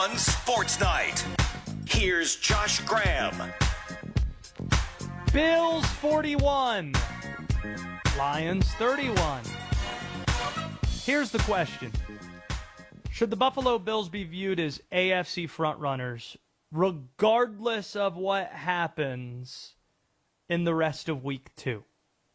On Sports Night, here's Josh Graham. Bills 41, Lions 31. Here's the question. Should the Buffalo Bills be viewed as AFC frontrunners regardless of what happens in the rest of Week 2?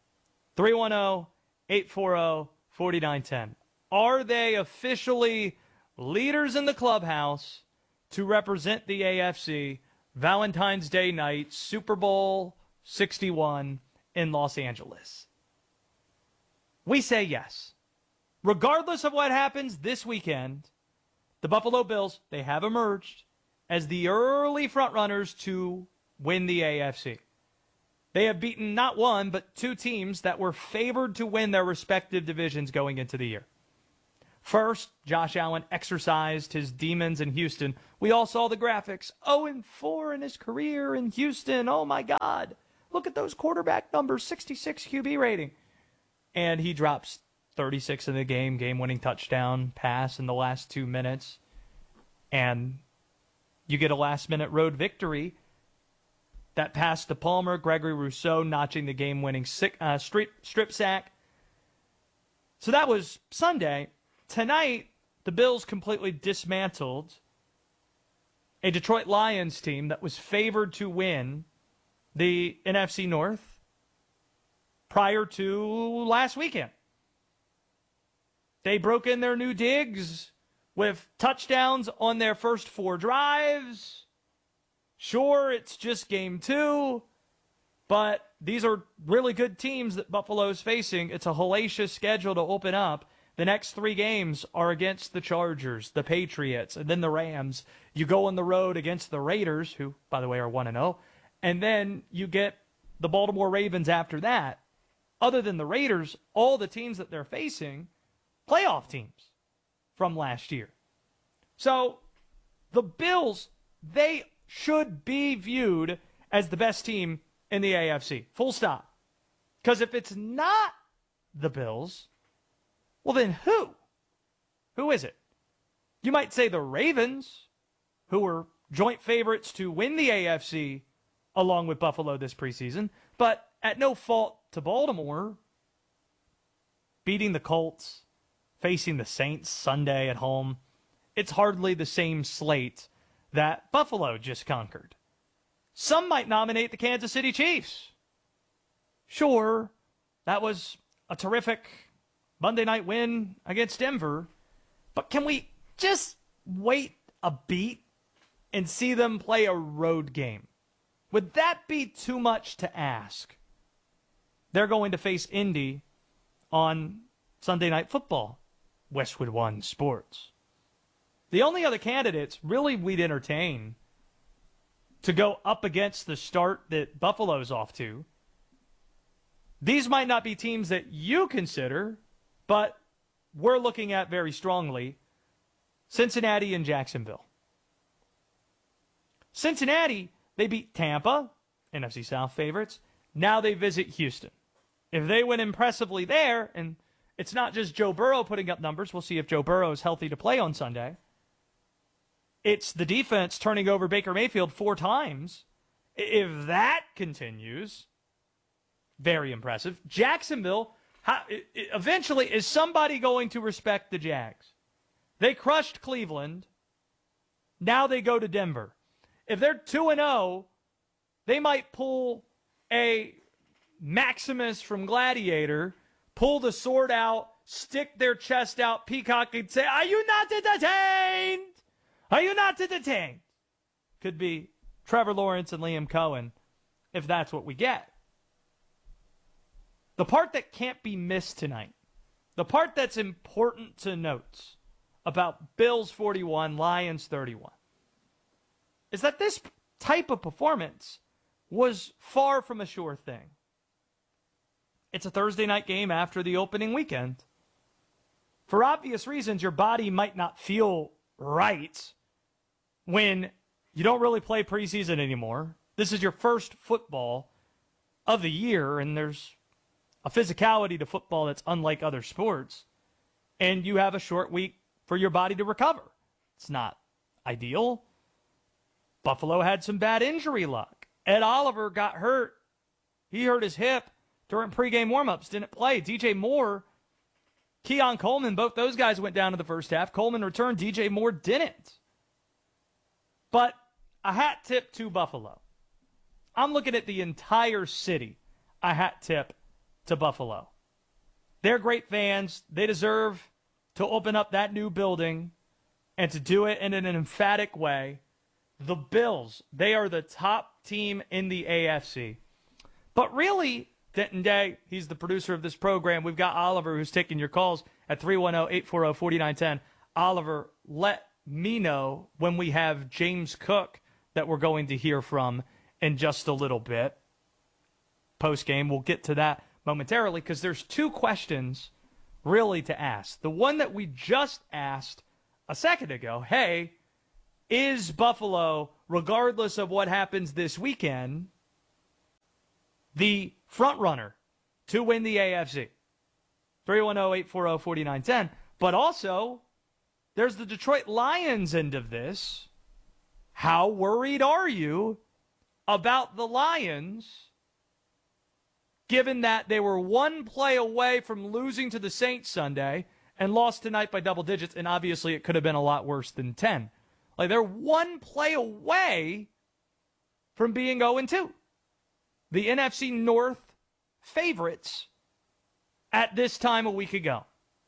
310-840-4910. Are they officially leaders in the clubhouse to represent the AFC Valentine's Day night, Super Bowl 61 in Los Angeles? We say yes. Regardless of what happens this weekend, the Buffalo Bills, they have emerged as the early frontrunners to win the AFC. They have beaten not one, but two teams that were favored to win their respective divisions going into the year. First, Josh Allen exercised his demons in Houston. We all saw the graphics. 0-4 in his career in Houston. Oh, my God. Look at those quarterback numbers, 66 QB rating. And he drops 36 in the game-winning touchdown pass in the last 2 minutes. And you get a last-minute road victory. That pass to Palmer, Gregory Rousseau notching the game-winning strip sack. So that was Sunday. Tonight, the Bills completely dismantled a Detroit Lions team that was favored to win the NFC North prior to last weekend. They broke in their new digs with touchdowns on their first 4 drives. Sure, it's just game 2, but these are really good teams that Buffalo's facing. It's a hellacious schedule to open up. The next 3 games are against the Chargers, the Patriots, and then the Rams. You go on the road against the Raiders, who, by the way, are 1-0, and then you get the Baltimore Ravens after that. Other than the Raiders, all the teams that they're facing, playoff teams from last year. So the Bills, they should be viewed as the best team in the AFC. Full stop. Because if it's not the Bills, well, then who? Who is it? You might say the Ravens, who were joint favorites to win the AFC along with Buffalo this preseason, but at no fault to Baltimore, beating the Colts, facing the Saints Sunday at home. It's hardly the same slate that Buffalo just conquered. Some might nominate the Kansas City Chiefs. Sure, that was a terrific Monday night win against Denver, but can we just wait a beat and see them play a road game? Would that be too much to ask? They're going to face Indy on Sunday Night Football, Westwood One Sports. The only other candidates really we'd entertain to go up against the start that Buffalo's off to. These might not be teams that you consider, but we're looking at very strongly Cincinnati and Jacksonville. Cincinnati, they beat Tampa, NFC South favorites. Now they visit Houston. If they win impressively there, and it's not just Joe Burrow putting up numbers, we'll see if Joe Burrow is healthy to play on Sunday. It's the defense turning over Baker Mayfield 4 times. If that continues, very impressive. Jacksonville, eventually, is somebody going to respect the Jags? They crushed Cleveland. Now they go to Denver. If they're 2-0, they might pull a Maximus from Gladiator, pull the sword out, stick their chest out, peacock, and say, "Are you not entertained? Are you not entertained?" Could be Trevor Lawrence and Liam Cohen, if that's what we get. The part that can't be missed tonight, the part that's important to note about Bills 41, Lions 31, is that this type of performance was far from a sure thing. It's a Thursday night game after the opening weekend. For obvious reasons, your body might not feel right when you don't really play preseason anymore. This is your first football of the year, and there's a physicality to football that's unlike other sports, and you have a short week for your body to recover. It's not ideal. Buffalo had some bad injury luck. Ed Oliver got hurt. He hurt his hip during pregame warmups, didn't play. DJ Moore, Keon Coleman, both those guys went down in the first half. Coleman returned, DJ Moore didn't. But a hat tip to Buffalo. I'm looking at the entire city, a hat tip to Buffalo. They're great fans. They deserve to open up that new building and to do it in an emphatic way. The Bills, they are the top team in the AFC. But really, Denton Day, he's the producer of this program. We've got Oliver who's taking your calls at 310-840-4910. Oliver, let me know when we have James Cook that we're going to hear from in just a little bit. Post-game, we'll get to that momentarily because there's two questions really to ask. The one that we just asked a second ago, hey, is Buffalo, regardless of what happens this weekend, the front runner to win the AFC? 310-840-4910. But also, there's the Detroit Lions end of this. How worried are you about the Lions, given that they were one play away from losing to the Saints Sunday and lost tonight by double digits, and obviously it could have been a lot worse than 10. Like, they're one play away from being 0-2. The NFC North favorites at this time a week ago.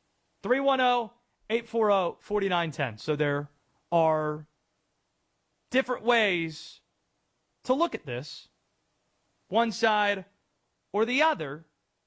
310-840-4910. So there are different ways to look at this. One side or the other.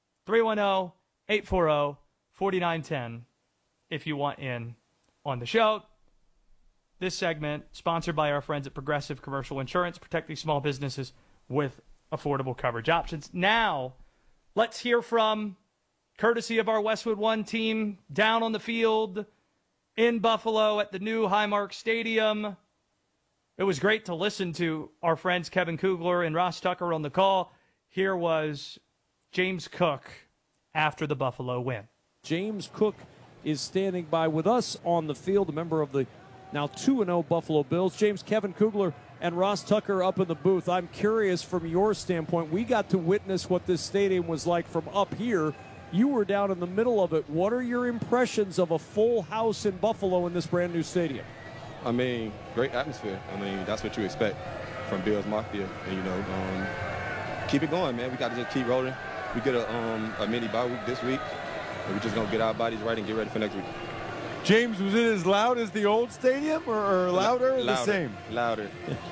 310-840-4910 if you want in on the show. This segment sponsored by our friends at Progressive Commercial Insurance, protecting small businesses with affordable coverage options. Now, let's hear from, courtesy of our Westwood One team, down on the field in Buffalo at the new Highmark Stadium. It was great to listen to our friends Kevin Kugler and Ross Tucker on the call. Here was James Cook after the Buffalo win. James Cook is standing by with us on the field, a member of the now 2-0 Buffalo Bills. James, Kevin Kugler and Ross Tucker up in the booth. I'm curious from your standpoint. We got to witness what this stadium was like from up here. You were down in the middle of it. What are your impressions of a full house in Buffalo in this brand new stadium? I mean, great atmosphere. I mean, that's what you expect from Bills Mafia. And, keep it going, man. We got to just keep rolling. We get a mini bye week this week, and we're just going to get our bodies right and get ready for next week. James, was it as loud as the old stadium or louder or the same? Louder.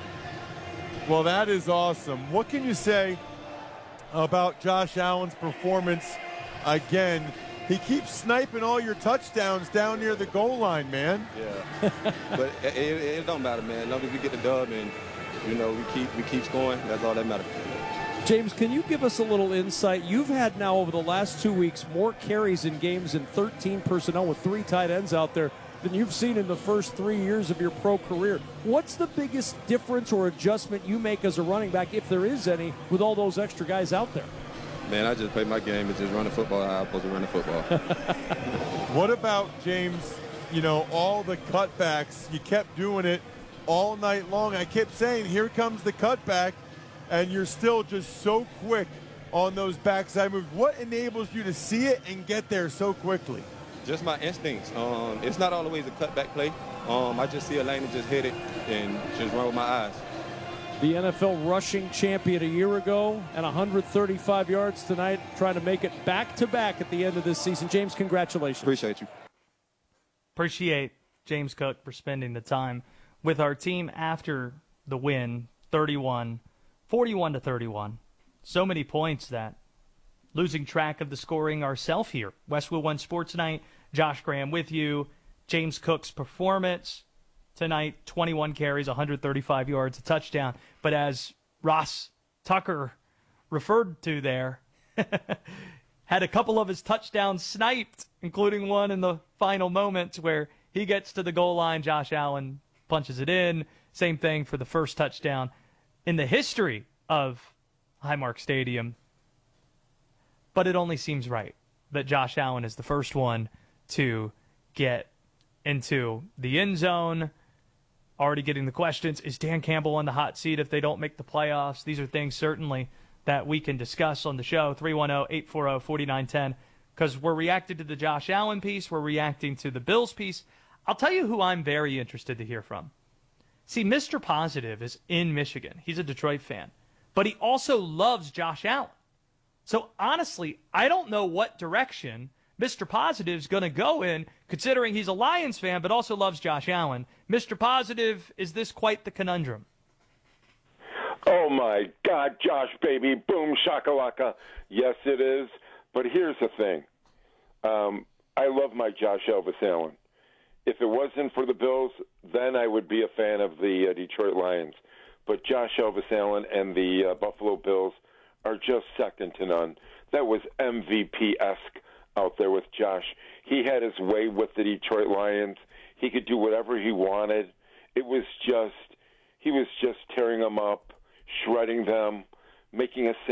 Well, that is awesome. What can you say about Josh Allen's performance again? He keeps sniping all your touchdowns down near the goal line, man. Yeah. But it don't matter, man. As long as we get the dub and, we keep scoring, that's all that matters. James, can you give us a little insight? You've had now over the last 2 weeks more carries in games and 13 personnel with 3 tight ends out there than you've seen in the first 3 years of your pro career. What's the biggest difference or adjustment you make as a running back, if there is any, with all those extra guys out there? Man, I just play my game and just run the football how I'm supposed to run the football. What about, James, all the cutbacks? You kept doing it all night long. I kept saying, here comes the cutback. And you're still just so quick on those backside moves. What enables you to see it and get there so quickly? Just my instincts. It's not always a cutback play. I just see a lane and just hit it and just run with my eyes. The NFL rushing champion a year ago and 135 yards tonight, trying to make it back-to-back at the end of this season. James, congratulations. Appreciate you. Appreciate James Cook for spending the time with our team after the win, 41-31. So many points that losing track of the scoring ourselves here. Westwood One Sports Night, Josh Graham with you. James Cook's performance tonight, 21 carries, 135 yards, a touchdown. But as Ross Tucker referred to there, had a couple of his touchdowns sniped, including one in the final moments where he gets to the goal line. Josh Allen punches it in. Same thing for the first touchdown in the history of Highmark Stadium. But it only seems right that Josh Allen is the first one to get into the end zone. already getting the questions. Is Dan Campbell on the hot seat if they don't make the playoffs? These are things certainly that we can discuss on the show, 310-840-4910, because we're reacting to the Josh Allen piece. We're reacting to the Bills piece. I'll tell you who I'm very interested to hear from. See, Mr. Positive is in Michigan. He's a Detroit fan. But he also loves Josh Allen. So, honestly, I don't know what direction Mr. Positive is going to go in, considering he's a Lions fan but also loves Josh Allen. Mr. Positive, is this quite the conundrum? Oh, my God, Josh, baby. Boom, shakalaka. Yes, it is. But here's the thing. I love my Josh Elvis Allen. If it wasn't for the Bills, then I would be a fan of the Detroit Lions. But Josh Elvis Allen and the Buffalo Bills are just second to none. That was MVP-esque out there with Josh. He had his way with the Detroit Lions. He could do whatever he wanted. He was just tearing them up, shredding them, making a